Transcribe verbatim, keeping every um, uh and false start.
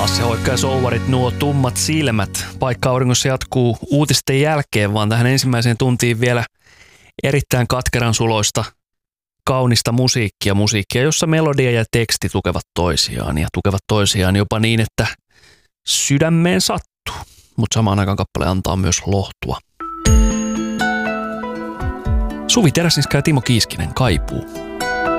Lasse Hoikka ja Souvarit, nuo tummat silmät. Paikka auringossa jatkuu uutisten jälkeen, vaan tähän ensimmäiseen tuntiin vielä erittäin katkeran suloista, kaunista musiikkia, musiikkia, jossa melodia ja teksti tukevat toisiaan ja tukevat toisiaan jopa niin, että sydämeen sattuu, mutta samaan aikaan kappale antaa myös lohtua. Suvi Teräsniska ja Timo Kiiskinen, Kaipuu.